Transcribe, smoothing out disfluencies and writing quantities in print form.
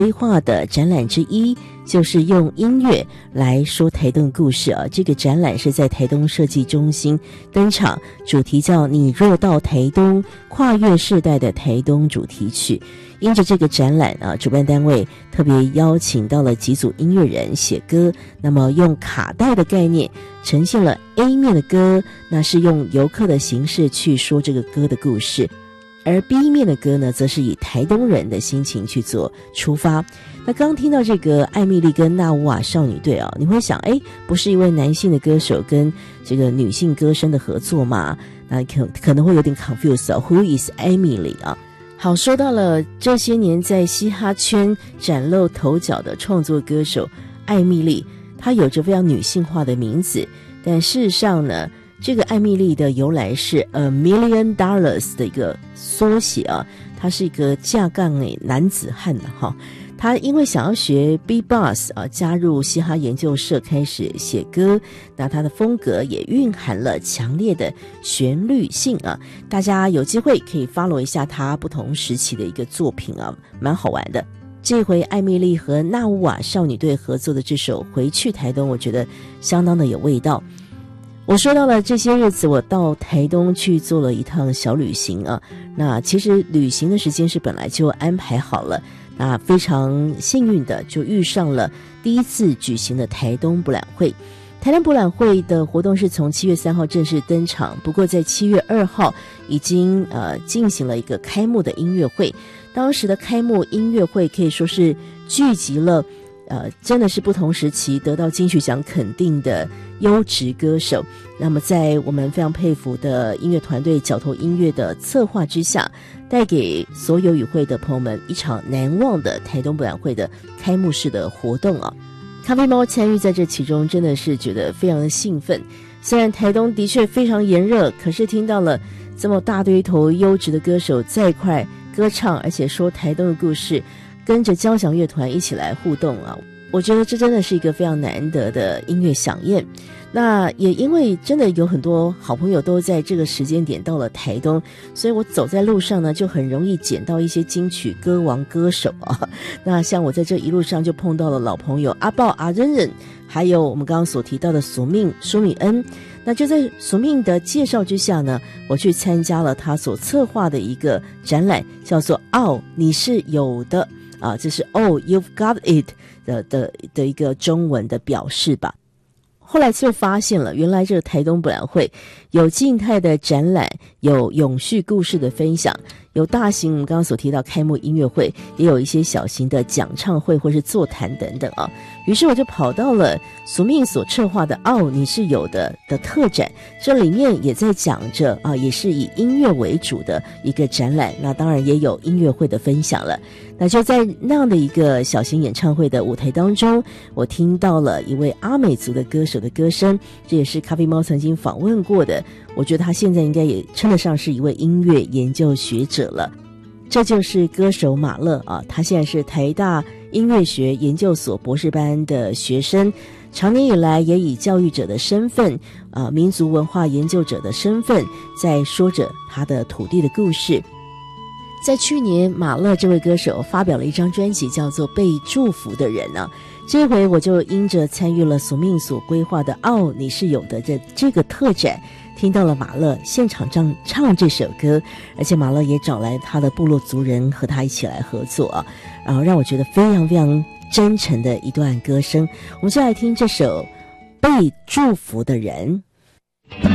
规划的展览之一就是用音乐来说台东的故事啊。这个展览是在台东设计中心登场，主题叫你若到台东，跨越世代的台东主题曲。因着这个展览啊，主办单位特别邀请到了几组音乐人写歌，那么用卡带的概念呈现了 A 面的歌，那是用游客的形式去说这个歌的故事，而 B 面的歌呢，则是以台东人的心情去做出发。那刚听到这个艾蜜莉跟纳乌瓦少女队啊，你会想，不是一位男性的歌手跟这个女性歌声的合作吗？那可能会有点 confused 啊 ，Who is Emily 啊？好，说到了这些年在嘻哈圈崭露头角的创作歌手艾蜜莉，她有着非常女性化的名字，但事实上呢，这个艾蜜莉的由来是$1 million 的一个缩写啊，他是一个架杠男子汉哈。他因为想要学 B-Boss 啊，加入嘻哈研究社开始写歌，那他的风格也蕴含了强烈的旋律性啊。大家有机会可以 follow 一下他不同时期的一个作品啊，蛮好玩的。这回艾蜜莉和纳乌瓦少女队合作的这首《回去台东》，我觉得相当的有味道。我说到了这些日子，我到台东去做了一趟小旅行啊。那其实旅行的时间是本来就安排好了，那非常幸运的就遇上了第一次举行的台东博览会。台东博览会的活动是从7月3号正式登场，不过在7月2号已经进行了一个开幕的音乐会。当时的开幕音乐会可以说是聚集了真的是不同时期得到金曲奖肯定的优质歌手。那么在我们非常佩服的音乐团队角头音乐的策划之下，带给所有与会的朋友们一场难忘的台东博览会的开幕式的活动啊。咖啡猫参与在这其中，真的是觉得非常的兴奋。虽然台东的确非常炎热，可是听到了这么大堆头优质的歌手在一块歌唱，而且说台东的故事，跟着交响乐团一起来互动啊，我觉得这真的是一个非常难得的音乐飨宴。那也因为真的有很多好朋友都在这个时间点到了台东，所以我走在路上呢，就很容易捡到一些金曲歌王歌手啊。那像我在这一路上就碰到了老朋友阿豹、阿忍忍，还有我们刚刚所提到的苏敏恩。那就在苏敏的介绍之下呢，我去参加了他所策划的一个展览，叫做你是有的啊，这是you've got it 的一个中文的表示吧。后来就发现了，原来这个台东博览会有静态的展览，有永续故事的分享，有大型我们刚刚所提到开幕音乐会，也有一些小型的讲唱会或是座谈等等啊。于是我就跑到了苏敏所策划的你是有的特展，这里面也在讲着啊，也是以音乐为主的一个展览，那当然也有音乐会的分享了。那就在那样的一个小型演唱会的舞台当中，我听到了一位阿美族的歌手的歌声，这也是咖啡猫曾经访问过的，我觉得他现在应该也称得上是一位音乐研究学者了。这就是歌手马勒啊，他现在是台大音乐学研究所博士班的学生，长年以来也以教育者的身份民族文化研究者的身份在说着他的土地的故事。在去年，马勒这位歌手发表了一张专辑，叫做《被祝福的人》啊。这回我就因着参与了苏敏所规划的你是有的这个特展，听到了马勒现场唱这首歌，而且马勒也找来他的部落族人和他一起来合作啊，然后让我觉得非常非常真诚的一段歌声。我们就来听这首《被祝福的人》。